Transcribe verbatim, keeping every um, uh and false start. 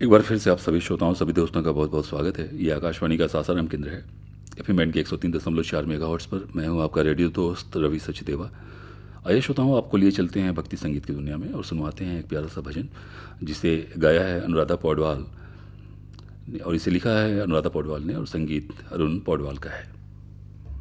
एक बार फिर से आप सभी श्रोताओं सभी दोस्तों का बहुत बहुत स्वागत है। ये आकाशवाणी का सासाराम केंद्र है, एफएम बैंड के एक सौ तीन दशमलव चार मेगाहर्ट्ज़ पर। मैं हूं आपका रेडियो दोस्त रवि सचदेवा। आइए श्रोताओं, आपको लिए चलते हैं भक्ति संगीत की दुनिया में और सुनवाते हैं एक प्यारा सा भजन जिसे गाया है अनुराधा पौडवाल ने, और इसे लिखा है अनुराधा पौडवाल ने और संगीत अरुण पौडवाल का है।